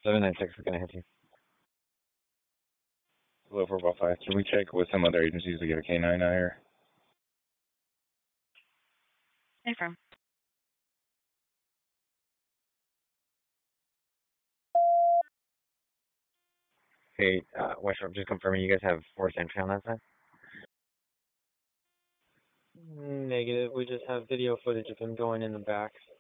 796 is gonna hit you. Hello, 455. Can we check with some other agencies to get a K9 out here? Hey, from. Hey, Westrock, just confirming you guys have forced entry on that side? Negative. We just have video footage of him going in the back.